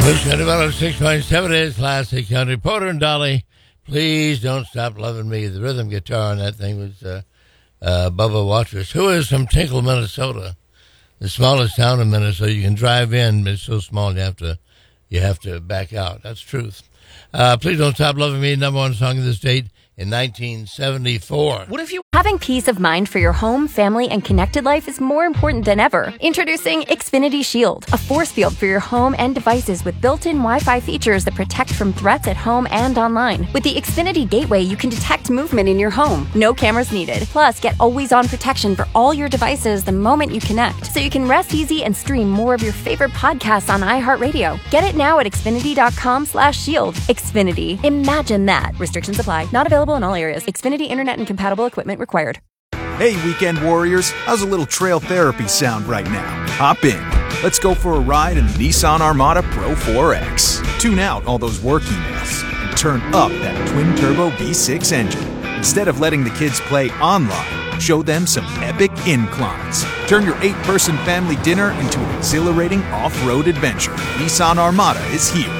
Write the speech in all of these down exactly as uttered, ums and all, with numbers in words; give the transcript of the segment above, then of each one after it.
Wish Develop six point seven is Classic Country. Porter and Dolly, Please Don't Stop Loving Me. The rhythm guitar on that thing was uh, uh, Bubba Waters, who is from Tinkle, Minnesota, the smallest town in Minnesota. You can drive in, but it's so small you have to you have to back out. That's truth. Uh, Please Don't Stop Loving Me, number one song of the state in nineteen seventy-four. What if you... Having peace of mind for your home, family, and connected life is more important than ever. Introducing Xfinity Shield, a force field for your home and devices with built-in Wi-Fi features that protect from threats at home and online. With the Xfinity Gateway, you can detect movement in your home. No cameras needed. Plus, get always-on protection for all your devices the moment you connect, so you can rest easy and stream more of your favorite podcasts on iHeartRadio. Get it now at Xfinity.com slash shield. Xfinity. Imagine that. Restrictions apply. Not available in all areas. Xfinity Internet and compatible equipment required. Hey, weekend warriors. How's a little trail therapy sound right now? Hop in. Let's go for a ride in the Nissan Armada Pro four X. Tune out all those work emails and turn up that twin-turbo V six engine. Instead of letting the kids play online, show them some epic inclines. Turn your eight-person family dinner into an exhilarating off-road adventure. Nissan Armada is here.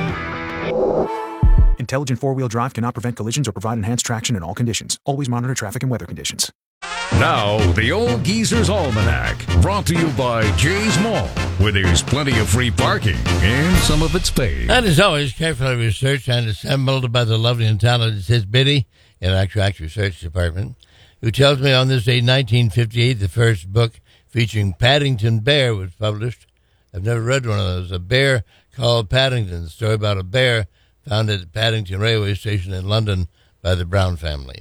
Intelligent four-wheel drive cannot prevent collisions or provide enhanced traction in all conditions. Always monitor traffic and weather conditions. Now, the Old Geezer's Almanac, brought to you by Jay's Mall, where there's plenty of free parking and some of it's paid. And as always, carefully researched and assembled by the lovely and talented Sis Biddy in our Track Research Department, who tells me on this day, nineteen fifty-eight, the first book featuring Paddington Bear was published. I've never read one of those. A Bear Called Paddington, the story about a bear found at the Paddington Railway Station in London by the Brown family.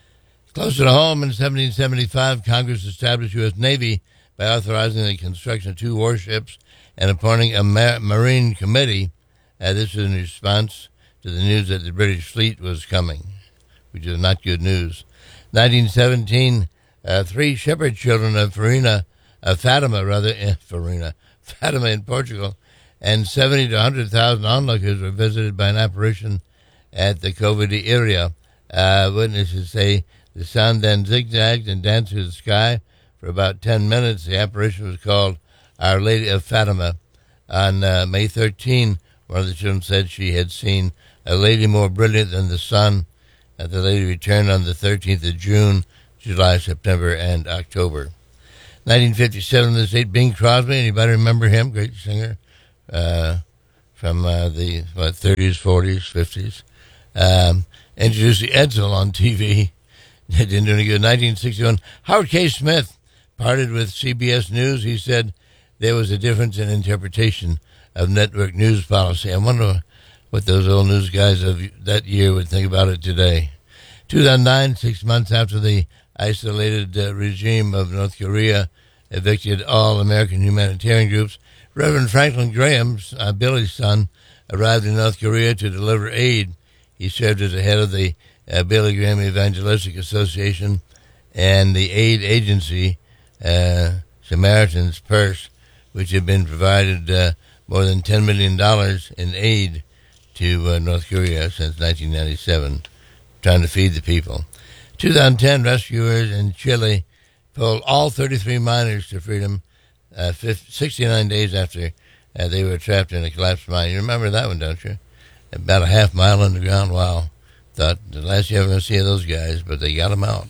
Closer to home, in seventeen seventy-five, Congress established U S Navy by authorizing the construction of two warships and appointing a ma- Marine Committee. Uh, this was in response to the news that the British fleet was coming, which is not good news. nineteen seventeen, uh, three shepherd children of Farina, uh, Fatima, rather, eh, Farina, Fatima in Portugal, and seventy to one hundred thousand onlookers were visited by an apparition at the Covidi area. Uh, witnesses say the sun then zigzagged and danced through the sky for about ten minutes. The apparition was called Our Lady of Fatima. On uh, May thirteenth, one of the children said she had seen a lady more brilliant than the sun. Uh, the lady returned on the thirteenth of June, July, September, and October. nineteen fifty-seven, this date, Bing Crosby. Anybody remember him? Great singer uh, from uh, the what, thirties, forties, fifties. Um, introduced the Edsel on T V. It didn't do any good. nineteen sixty-one, Howard K. Smith parted with C B S News. He said there was a difference in interpretation of network news policy. I wonder what those old news guys of that year would think about it today. two thousand nine, six months after the isolated uh, regime of North Korea evicted all American humanitarian groups, Reverend Franklin Graham, uh, Billy's son, arrived in North Korea to deliver aid. He served as the head of the uh, Billy Graham Evangelistic Association and the aid agency, uh, Samaritan's Purse, which had been provided uh, more than ten million dollars in aid to uh, North Korea since nineteen ninety-seven, trying to feed the people. two thousand ten, rescuers in Chile pulled all thirty-three miners to freedom uh, sixty-nine days after uh, they were trapped in a collapsed mine. You remember that one, don't you? About a half mile underground. Wow. Thought the last you ever going to see of those guys, but they got them out.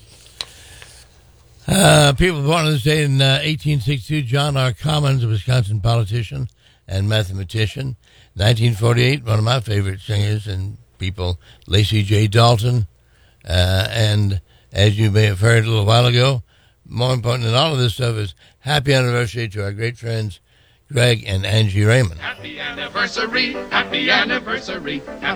Uh, people born on this day in uh, eighteen sixty-two, John R. Commons, a Wisconsin politician and mathematician. nineteen forty-eight, one of my favorite singers and people, Lacey J. Dalton. Uh, and as you may have heard a little while ago, more important than all of this stuff is happy anniversary to our great friends, Greg and Angie Raymond. Happy anniversary, happy anniversary, happy